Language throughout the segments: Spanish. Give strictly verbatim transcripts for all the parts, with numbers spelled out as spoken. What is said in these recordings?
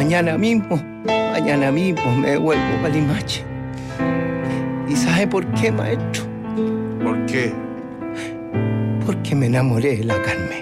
mañana mismo, mañana mismo me devuelvo para Limache. ¿Y sabe por qué, maestro? ¿Por qué? Porque me enamoré de la Carmela.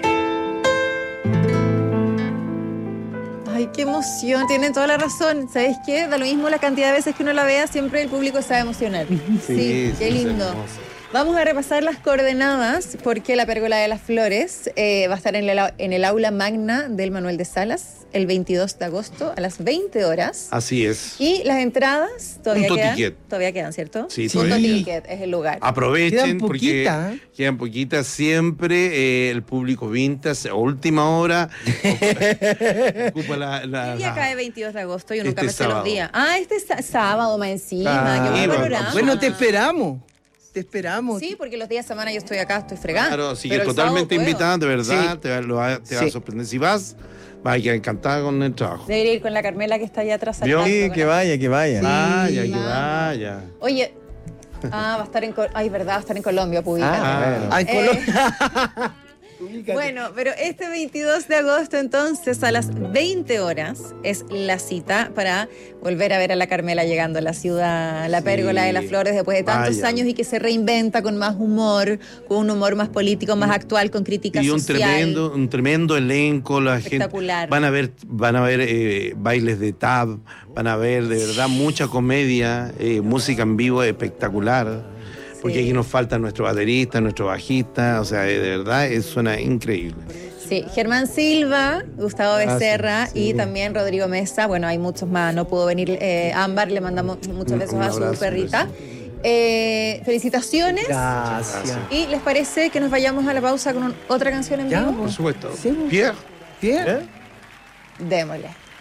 Ay, qué emoción, tienen toda la razón. ¿Sabes qué? Da lo mismo la cantidad de veces que uno la vea, siempre el público se va a emocionar. Sí, Sí, qué sí, lindo. es hermoso. Vamos a repasar las coordenadas porque la Pérgola de las Flores eh, va a estar en el, en el aula magna del Manuel de Salas el veintidós de agosto a las veinte horas. Así es. Y las entradas todavía Punto quedan. ticket. Todavía quedan, ¿cierto? Sí, Punto todavía. ticket es el lugar. Aprovechen Quedan porque poquitas, ¿eh? quedan poquitas siempre. Eh, el público vintage, a última hora, ocupa, ocupa la, la, ¿Qué día la- cae veintidós de agosto? Yo nunca Este me sé los sábado. días. Ah, este es sá- sábado más encima. Ah, Qué buen sí, panorama. Bueno, te esperamos. Te esperamos. Sí, porque los días de semana yo estoy acá, estoy fregada. Claro, así que Pero el totalmente sábado puedo. invitada, de verdad, Sí. te, va, lo va- te va a Sí. sorprender. Si vas, vas a quedar encantada con el trabajo. Debería ir con la Carmela que está allá atrás. ¿Vio? saltando Sí, con que la- vaya, que vaya. Vaya, que vamos. vaya. Oye, ah, va a estar en... Col- Ay, verdad, va a estar en Colombia, Pudica. Ah, bueno. Ah, en Eh, Colombia. Bueno, pero este veintidós de agosto, entonces, a las veinte horas, es la cita para volver a ver a la Carmela llegando a la ciudad, la Sí, Pérgola de las Flores, después de tantos vaya. años y que se reinventa con más humor, con un humor más político, más actual, con crítica Y un social. tremendo, un tremendo elenco, la gente Espectacular. van a ver, van a ver eh, bailes de tab, van a ver de verdad mucha comedia, eh, música en vivo espectacular. Porque Sí. aquí nos falta nuestro baterista, nuestro bajista, o sea, eh, de verdad eh, suena increíble. Sí, Germán Silva, Gustavo Becerra Ah, sí, sí. y también Rodrigo Mesa. Bueno, hay muchos más, no pudo venir eh, Ámbar, le mandamos muchos Un- besos un a su abrazo, perrita. Eh, felicitaciones. Gracias. ¿Y les parece que nos vayamos a la pausa con un- otra canción en Ya, vivo? Por supuesto. Sí. Pierre. Bien. ¿Eh? Démosle.